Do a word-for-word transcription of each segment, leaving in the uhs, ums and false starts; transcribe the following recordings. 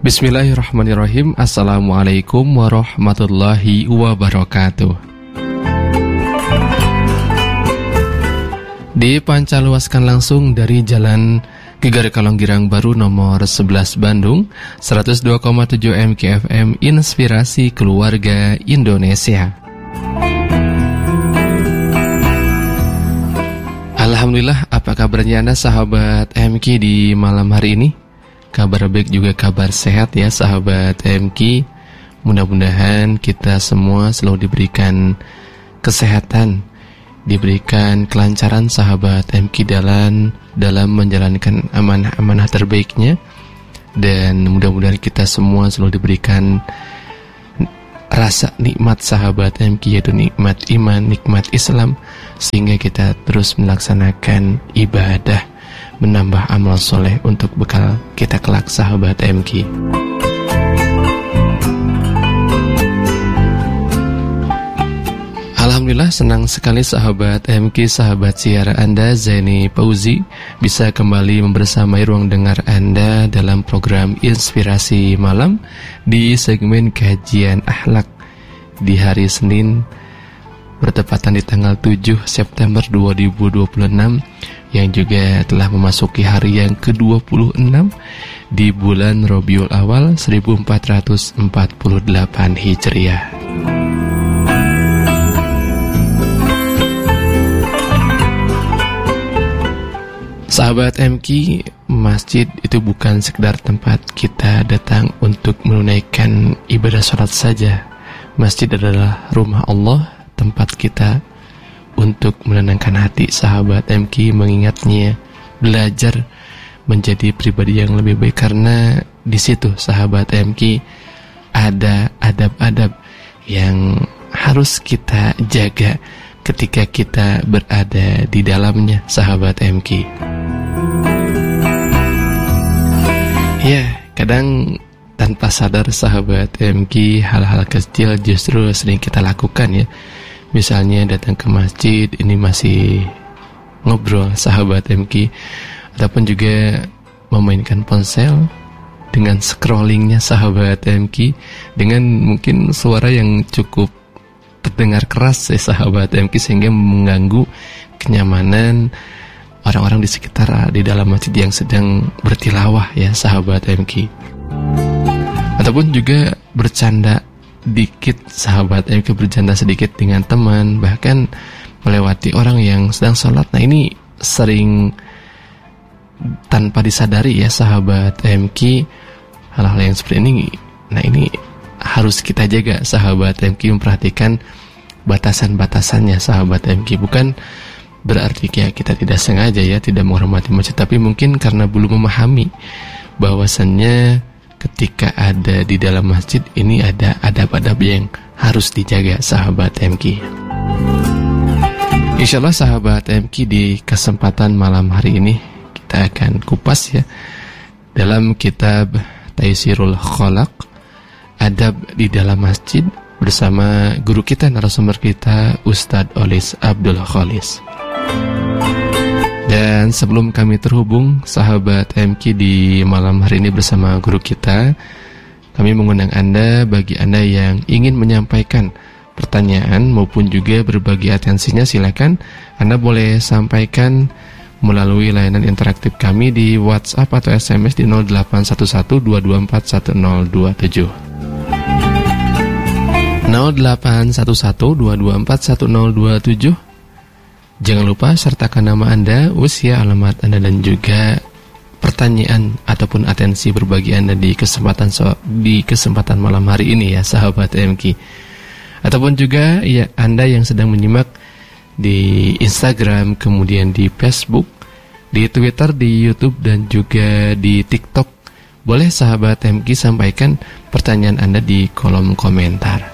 Bismillahirrahmanirrahim. Assalamualaikum warahmatullahi wabarakatuh. Dipancaluaskan langsung dari Jalan Gegar Kalonggirang Baru nomor sebelas Bandung, seratus dua koma tujuh M K F M Inspirasi Keluarga Indonesia. Alhamdulillah, apa kabarnya Anda sahabat M K di malam hari ini? Kabar baik juga kabar sehat ya sahabat M K. Mudah-mudahan kita semua selalu diberikan kesehatan, diberikan kelancaran sahabat M K dalam dalam menjalankan amanah-amanah terbaiknya. Dan mudah-mudahan kita semua selalu diberikan rasa nikmat sahabat M K, yaitu nikmat iman, nikmat Islam, sehingga kita terus melaksanakan ibadah, menambah amal soleh untuk bekal kita kelak sahabat M K. Alhamdulillah, senang sekali sahabat M K, sahabat siar Anda Zaini Pauzi bisa kembali membersamai ruang dengar Anda dalam program Inspirasi Malam di segmen kajian akhlak di hari Senin bertepatan di tanggal tujuh September dua ribu dua puluh enam, yang juga telah memasuki hari yang ke dua puluh enam di bulan Rabiul Awal seribu empat ratus empat puluh delapan Hijriah. Sahabat M K, masjid itu bukan sekedar tempat kita datang untuk menunaikan ibadah sholat saja. Masjid adalah rumah Allah, tempat kita untuk menenangkan hati sahabat M K, mengingatnya, belajar menjadi pribadi yang lebih baik, karena di situ sahabat M K ada adab-adab yang harus kita jaga ketika kita berada di dalamnya sahabat M K. Ya, kadang tanpa sadar sahabat M K, hal-hal kecil justru sering kita lakukan ya. Misalnya datang ke masjid, ini masih ngobrol sahabat M K, ataupun juga memainkan ponsel dengan scrollingnya sahabat M K, dengan mungkin suara yang cukup terdengar keras ya sahabat M K, sehingga mengganggu kenyamanan orang-orang di sekitar di dalam masjid yang sedang bertilawah ya sahabat M K. Ataupun juga bercanda dikit sahabat M K, bercanda sedikit dengan teman, bahkan melewati orang yang sedang sholat. Nah, ini sering tanpa disadari ya sahabat M K, hal-hal yang seperti ini. Nah, ini harus kita jaga sahabat M K, memperhatikan batasan-batasannya sahabat M K. Bukan berarti ya kita tidak sengaja ya tidak menghormati masjid, tapi mungkin karena belum memahami bahwasannya ketika ada di dalam masjid ini ada adab-adab yang harus dijaga sahabat M K. Insyaallah sahabat M K, di kesempatan malam hari ini kita akan kupas ya dalam kitab Taysirul Khalaq, adab di dalam masjid, bersama guru kita, narasumber kita, Ustadz Olis Abdul Kholis. Dan sebelum kami terhubung sahabat M K di malam hari ini bersama guru kita, kami mengundang Anda, bagi Anda yang ingin menyampaikan pertanyaan maupun juga berbagi atensinya, silakan Anda boleh sampaikan melalui layanan interaktif kami di WhatsApp atau S M S di nol delapan satu satu dua dua empat satu nol dua tujuh nol delapan satu satu dua dua empat satu nol dua tujuh. Jangan lupa sertakan nama Anda, usia, alamat Anda, dan juga pertanyaan ataupun atensi berbagi Anda di kesempatan so, di kesempatan malam hari ini ya sahabat M K. Ataupun juga ya Anda yang sedang menyimak di Instagram, kemudian di Facebook, di Twitter, di YouTube, dan juga di TikTok. Boleh sahabat M K sampaikan pertanyaan Anda di kolom komentar.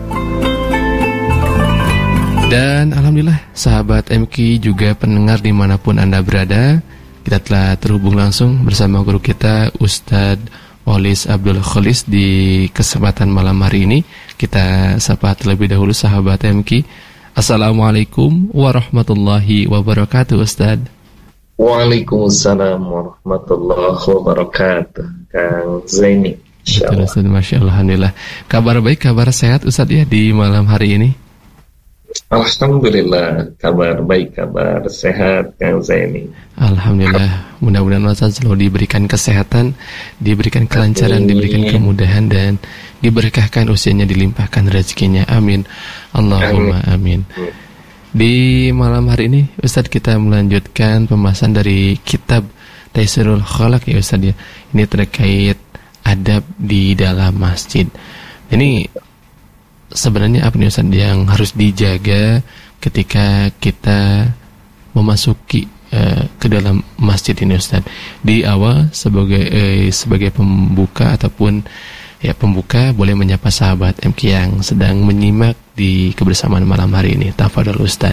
Dan alhamdulillah sahabat M K juga pendengar dimanapun Anda berada, kita telah terhubung langsung bersama guru kita Ustadz Olis Abdul Kholis di kesempatan malam hari ini. Kita sapa terlebih dahulu sahabat M K. Assalamualaikum warahmatullahi wabarakatuh Ustadz. Waalaikumsalam warahmatullahi wabarakatuh Kang Zaini. Betul Ustaz, Masya Allah, Alhamdulillah. Kabar baik, kabar sehat Ustaz ya di malam hari ini? Alhamdulillah, kabar baik, kabar sehat Kang Zaini. Alhamdulillah, mudah-mudahan Ustaz selalu diberikan kesehatan, diberikan kelancaran, amin, diberikan kemudahan, dan diberkahkan usianya, dilimpahkan rezekinya. Amin. Allahumma amin. amin. Di malam hari ini Ustaz kita melanjutkan pembahasan dari kitab Taisirul Khalaq ya Ustaz ya. Ini terkait adab di dalam masjid. Ini sebenarnya apa nih Ustaz yang harus dijaga ketika kita memasuki uh, ke dalam masjid ini Ustaz? Di awal sebagai eh, sebagai pembuka ataupun ya pembuka boleh menyapa sahabat M K yang sedang menyimak di kebersamaan malam hari ini. Tafadhol Ustaz.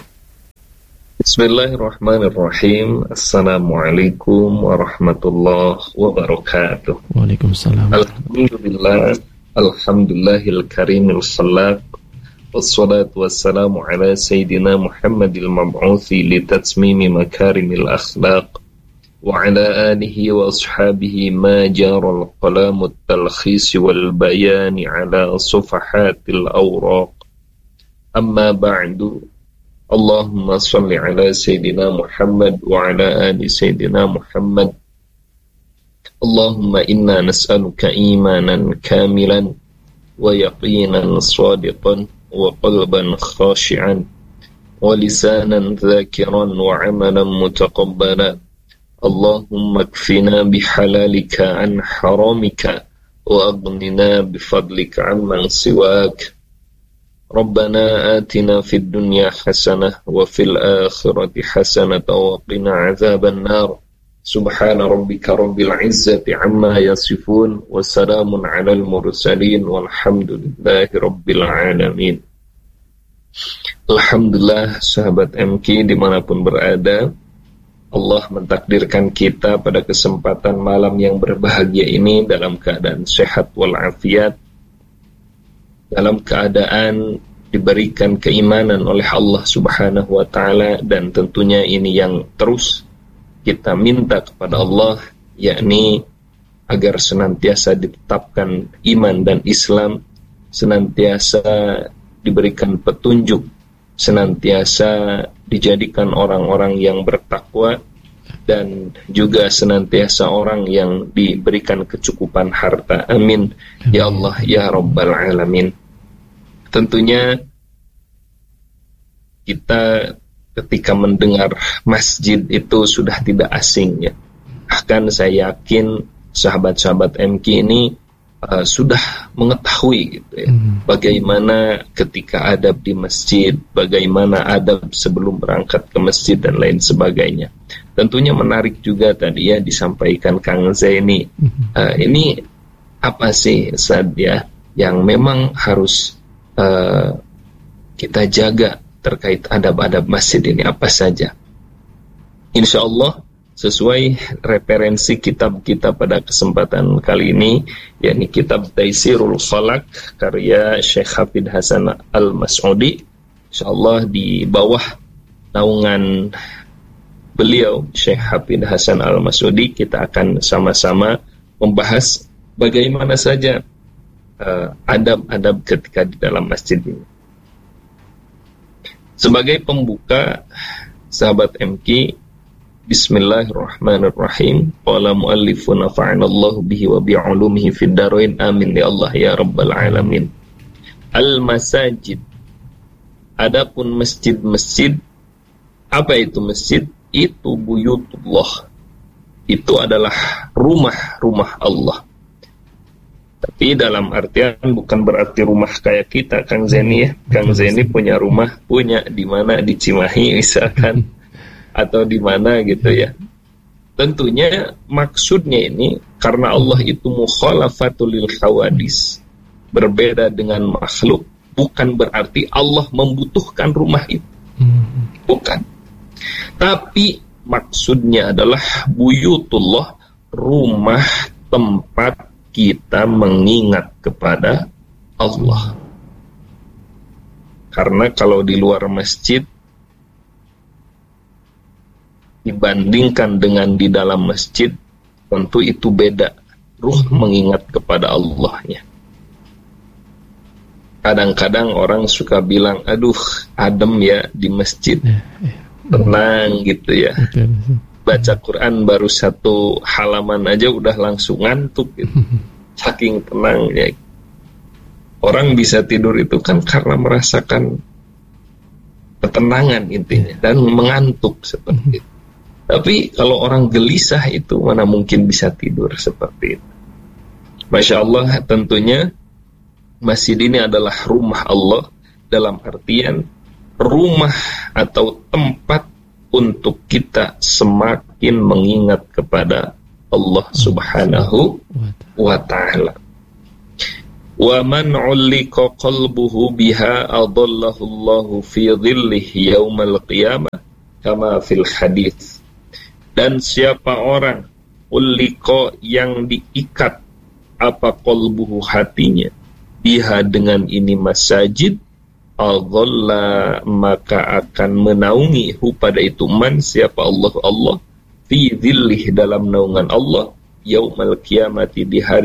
Bismillahirrahmanirrahim. Assalamualaikum warahmatullahi wabarakatuh. Waalaikumsalam. Alhamdulillah, alhamdulillahil karimil khalaq, wassalatu wassalamu ala sayyidina Muhammadil mab'uthi litatmimi makarimil akhlaq, wa ala alihi wa ashabihi ma jaral qalamut talkhisi wal bayani ala sufahatil awraq. Amma ba'du. Allahumma salli ala Sayyidina Muhammad wa ala ali Sayyidina Muhammad. Allahumma inna nas'aluka imanan kamilan wa yaqinan sadiqan wa qalban khashi'an wa lisanan dhakiran wa amalan mutaqabbala. Allahumma kfina bihalalika an haramika wa aghnina bifadlika amman siwak. Rabbana atina fid dunya hasanah wa fil akhirati hasanah wa qina adzaban nar. Subhana rabbika rabbil izzati amma yasifun wa salamun alal mursalin walhamdulillahi rabbil alamin. Alhamdulillah sahabat M K dimanapun berada, Allah mentakdirkan kita pada kesempatan malam yang berbahagia ini dalam keadaan sehat walafiat, dalam keadaan diberikan keimanan oleh Allah Subhanahu wa taala, dan tentunya ini yang terus kita minta kepada Allah, yakni agar senantiasa ditetapkan iman dan Islam, senantiasa diberikan petunjuk, senantiasa dijadikan orang-orang yang bertakwa, dan juga senantiasa orang yang diberikan kecukupan harta. Amin. Ya Allah, ya Rabbal Alamin. Tentunya kita ketika mendengar masjid itu sudah tidak asing ya. Bahkan saya yakin sahabat-sahabat M K ini uh, sudah mengetahui gitu ya, hmm. bagaimana ketika adab di masjid, bagaimana adab sebelum berangkat ke masjid dan lain sebagainya. Tentunya menarik juga tadi ya disampaikan Kang Zaini. Hmm. Uh, ini apa sih Ustaz ya yang memang harus Uh, kita jaga terkait adab-adab masjid ini apa saja? Insya Allah sesuai referensi kitab kita pada kesempatan kali ini, yakni kitab Taisirul Khalaq karya Syekh Hafidh Hasan Al-Mas'udi. Insya Allah di bawah naungan beliau Syekh Hafidh Hasan Al-Mas'udi kita akan sama-sama membahas bagaimana saja Uh, adab-adab ketika di dalam masjid ini. Sebagai pembuka, sahabat M K, Bismillahirrahmanirrahim. Qala mu'allifun nafa'anallahu bihi wa bi'ulumihi fid darain. Amin ya Allah ya Rabbal Alamin. Al-masajid. Adapun masjid-masjid, apa itu masjid? Itu buyutullah. Itu adalah rumah-rumah Allah. Tapi dalam artian bukan berarti rumah kayak kita, Kang Zeni ya. Kang Zeni punya rumah, punya di mana, di Cimahi misalkan, atau di mana gitu ya. Tentunya maksudnya ini karena Allah itu mukhalafatul lil hawadis, berbeda dengan makhluk, bukan berarti Allah membutuhkan rumah itu. Bukan. Tapi maksudnya adalah buyutullah, rumah tempat kita mengingat kepada Allah. Karena kalau di luar masjid dibandingkan dengan di dalam masjid, tentu itu beda ruh mengingat kepada Allahnya. Kadang-kadang orang suka bilang, aduh adem ya di masjid, tenang gitu ya. Baca Quran baru satu halaman aja udah langsung ngantuk gitu. Saking tenangnya. Orang bisa tidur itu kan karena merasakan ketenangan intinya dan mengantuk seperti itu. Tapi kalau orang gelisah itu mana mungkin bisa tidur seperti itu. Masya Allah, tentunya masjid ini adalah rumah Allah, dalam artian rumah atau tempat untuk kita semakin mengingat kepada Allah Subhanahu wa ta'ala. Wa man 'ulliqa qalbuhu biha adallahu Allahu fi dhillihi yaumal qiyamah kama fil hadits. Dan siapa orang ulliqa yang diikat apa qalbuhu hatinya biha dengan ini masajid, adalla maka akan menaungi hu pada itu man siapa Allah Allah fi dhillih dalam naungan Allah yaumal qiyamati di hari